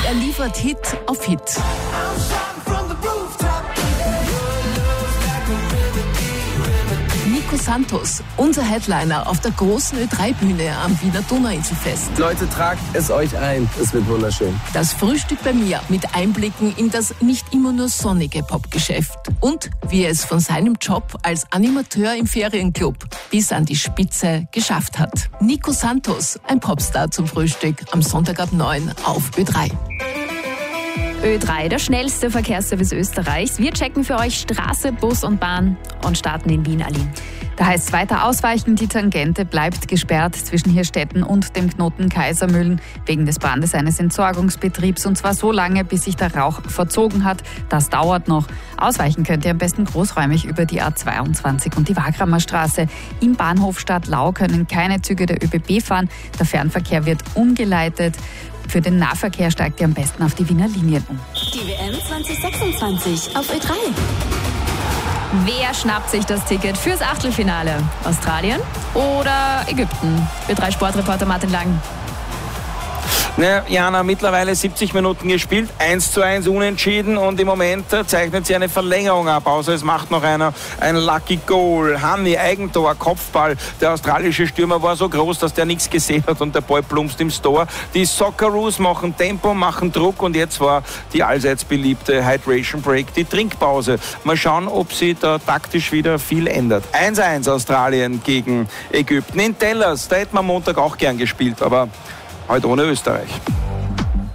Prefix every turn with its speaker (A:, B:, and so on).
A: Er liefert Hit auf Hit. Nico Santos, unser Headliner auf der großen Ö3-Bühne am Wiener Donauinselfest.
B: Leute, tragt es euch ein. Es wird wunderschön.
A: Das Frühstück bei mir mit Einblicken in das nicht immer nur sonnige Popgeschäft. Und wie er es von seinem Job als Animateur im Ferienclub bis an die Spitze geschafft hat. Nico Santos, ein Popstar zum Frühstück am Sonntag ab 9 auf Ö3.
C: Ö3, der schnellste Verkehrsservice Österreichs. Wir checken für euch Straße, Bus und Bahn und starten in Wien-Alin. Da heißt es weiter ausweichen, die Tangente bleibt gesperrt zwischen Hirstetten und dem Knoten Kaisermühlen wegen des Brandes eines Entsorgungsbetriebs und zwar so lange, bis sich der Rauch verzogen hat. Das dauert noch. Ausweichen könnt ihr am besten großräumig über die A22 und die Wagramer Straße. Im Bahnhof Stadtlau können keine Züge der ÖBB fahren. Der Fernverkehr wird umgeleitet. Für den Nahverkehr steigt ihr am besten auf die Wiener Linien um.
D: Die WM 2026 auf Ö3.
C: Wer schnappt sich das Ticket fürs Achtelfinale? Australien oder Ägypten? Ö3 Sportreporter Martin Lang.
E: Jana, mittlerweile 70 Minuten gespielt, 1:1 unentschieden und im Moment zeichnet sie eine Verlängerung ab. Außer es macht noch einer ein Lucky Goal. Hanni, Eigentor, Kopfball. Der australische Stürmer war so groß, dass der nichts gesehen hat und der Ball plumpst im Tor. Die Socceroos machen Tempo, machen Druck und jetzt war die allseits beliebte Hydration Break, die Trinkpause. Mal schauen, ob sie da taktisch wieder viel ändert. 1:1 Australien gegen Ägypten. In Tellers, da hätten wir am Montag auch gern gespielt, aber heute ohne Österreich.